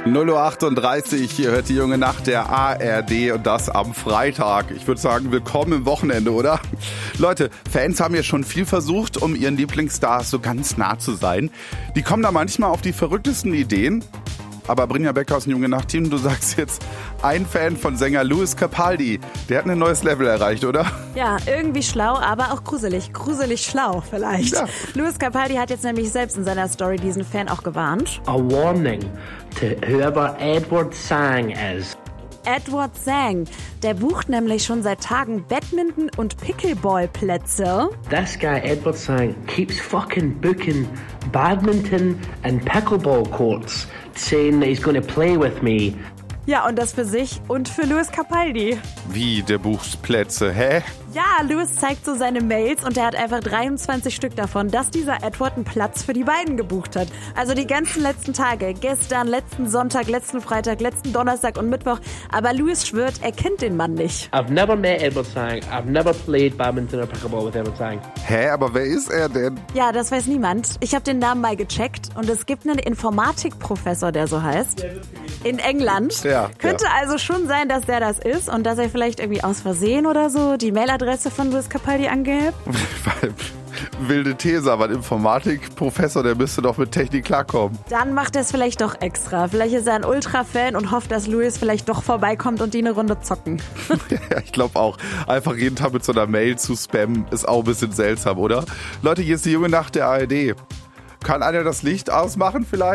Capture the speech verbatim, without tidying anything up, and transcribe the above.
null Uhr achtunddreißig, ihr hört die junge Nacht der A R D und das am Freitag. Ich würde sagen, willkommen im Wochenende, oder? Leute, Fans haben ja schon viel versucht, um ihren Lieblingsstars so ganz nah zu sein. Die kommen da manchmal auf die verrücktesten Ideen. Aber Brinja Becker aus dem Junge Nacht-Team, du sagst jetzt, ein Fan von Sänger Lewis Capaldi, der hat ein neues Level erreicht, oder? Ja, irgendwie schlau, aber auch gruselig. Gruselig schlau vielleicht. Ja. Lewis Capaldi hat jetzt nämlich selbst in seiner Story diesen Fan auch gewarnt. A warning to whoever Edward Sang is. Edward Sang, der bucht nämlich schon seit Tagen Badminton- und Pickleball-Plätze. This guy, Edward Sang, keeps fucking booking badminton and pickleball courts, saying that he's going to play with me. Ja, und das für sich und für Lewis Capaldi. Wie, der bucht Plätze, hä? Ja, Lewis zeigt so seine Mails und er hat einfach dreiundzwanzig Stück davon, dass dieser Edward einen Platz für die beiden gebucht hat. Also die ganzen letzten Tage, gestern, letzten Sonntag, letzten Freitag, letzten Donnerstag und Mittwoch. Aber Lewis schwört, er kennt den Mann nicht. I've never met Edward Sang. I've never played badminton or pickleball with Edward Sang. Hä, aber wer ist er denn? Ja, das weiß niemand. Ich habe den Namen mal gecheckt und es gibt einen Informatikprofessor, der so heißt. In England. Ja, Könnte ja. also schon sein, dass der das ist und dass er vielleicht irgendwie aus Versehen oder so die Mailadresse von Lewis Capaldi angehebt. Wilde These, aber ein Informatikprofessor, der müsste doch mit Technik klarkommen. Dann macht er es vielleicht doch extra. Vielleicht ist er ein Ultra-Fan und hofft, dass Lewis vielleicht doch vorbeikommt und die eine Runde zocken. Ja, ich glaube auch. Einfach jeden Tag mit so einer Mail zu spammen, ist auch ein bisschen seltsam, oder? Leute, hier ist die junge Nacht der A R D. Kann einer das Licht ausmachen vielleicht?